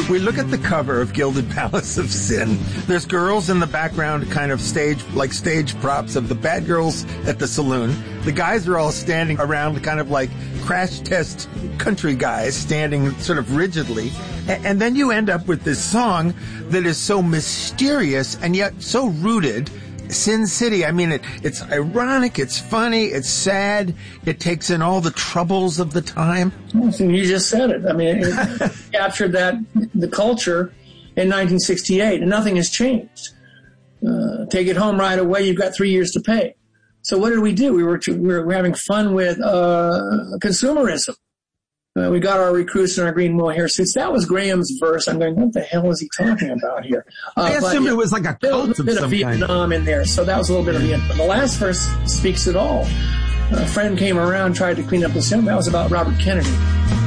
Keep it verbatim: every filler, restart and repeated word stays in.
We look at the cover of Gilded Palace of Sin. There's girls in the background, kind of stage, like stage props of the bad girls at the saloon. The guys are all standing around kind of like crash test country guys, standing sort of rigidly. And, and then you end up with this song that is so mysterious and yet so rooted. Sin City, I mean, it, it's ironic, it's funny, it's sad, it takes in all the troubles of the time. You just said it. I mean, it captured that, the culture in nineteen sixty-eight, and nothing has changed. Uh, take it home right away, you've got three years to pay. So what did we do? We were, we were having fun with uh, consumerism. Uh, we got our recruits in our green mohair suits. That was Graham's verse. I'm going, what the hell is he talking about here? Uh, I assumed but, it was like a cult a bit of of some kind. Vietnam in there, so that was a little bit of the info. The last verse speaks it all. A friend came around, tried to clean up the sound. That was about Robert Kennedy.